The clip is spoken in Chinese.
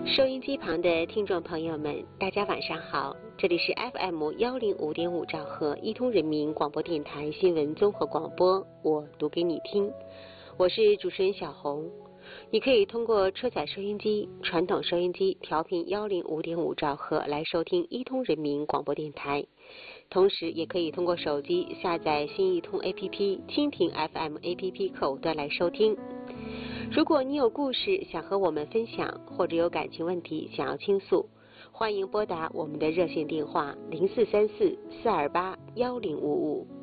收音机旁的听众朋友们，大家晚上好，这里是 FM105.5兆赫一通人民广播电台新闻综合广播，我读给你听，我是主持人小红。你可以通过车载收音机、传统收音机调频105.5兆赫来收听一通人民广播电台，同时也可以通过手机下载新一通 APP、蜻蜓 FM APP 客户端来收听。如果你有故事想和我们分享，或者有感情问题想要倾诉，欢迎拨打我们的热线电话0434-428-1055。